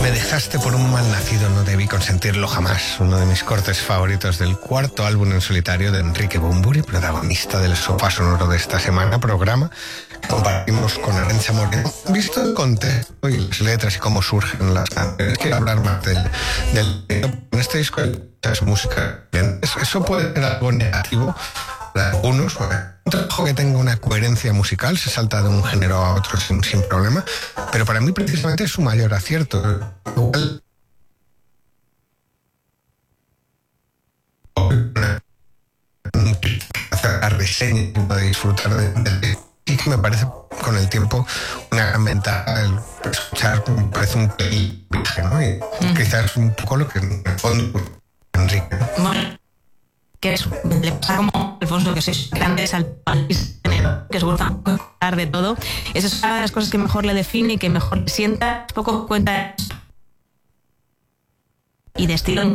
Me dejaste por un mal nacido, no debí consentirlo jamás. Uno de mis cortes favoritos del cuarto álbum en solitario de Enrique Bunbury, protagonista del sofá sonoro de esta semana, programa que compartimos con Arantxa Moreno. Visto el contexto y las letras y cómo surgen las canciones, quiero hablar más en este disco es música. Eso puede ser algo negativo para algunos. Un trabajo que tenga una coherencia musical, se salta de un género a otro sin problema, pero para mí precisamente es su mayor acierto. Igual hacer la reseña y disfrutar de y que me parece con el tiempo una gran ventaja el escuchar, me parece un pelín virgen, ¿no? Y quizás un poco lo que en el fondo Enrique, ¿no? Bueno, que es, le pasa como Alfonso, que sois grandes al país, que os gusta hablar de todo. Esa es una de las cosas que mejor le define y que mejor le sienta. Poco cuenta y de estilo.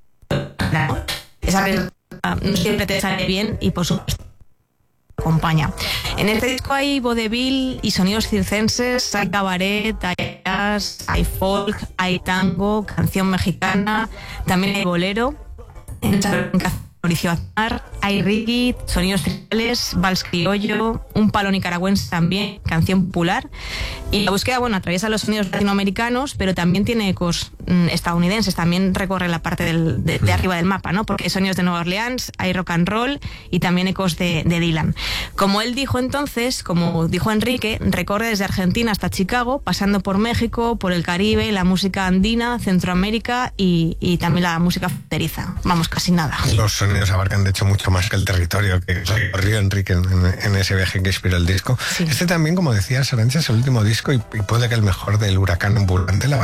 Esa vez no siempre te sale bien y por supuesto acompaña. En este disco hay vodevil y sonidos circenses, hay cabaret, hay jazz, hay folk, hay tango, canción mexicana, también hay bolero, Mauricio Aznar, hay reggae, sonidos tribales, vals criollo, un palo nicaragüense también, canción popular. Y la búsqueda, bueno, atraviesa los sonidos latinoamericanos, pero también tiene ecos estadounidenses, también recorre la parte de arriba del mapa, ¿no? Porque hay sonidos de Nueva Orleans, hay rock and roll y también ecos de Dylan. Como él dijo entonces, como dijo Enrique, recorre desde Argentina hasta Chicago, pasando por México, por el Caribe, la música andina, Centroamérica y también la música fronteriza. Vamos, casi nada. Los sonidos abarcan de hecho mucho más que el territorio que recorrió Enrique en ese viaje que inspiró el disco. Sí. Este también, como decías, Arantxa, es el último disco y puede que el mejor del Huracán Ambulante, la